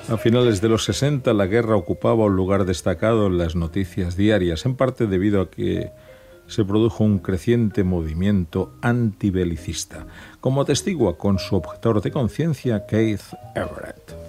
A finales de los 60 la guerra ocupaba un lugar destacado en las noticias diarias, en parte debido a que se produjo un creciente movimiento antibelicista, como atestigua con su objetor de conciencia Keith Everett.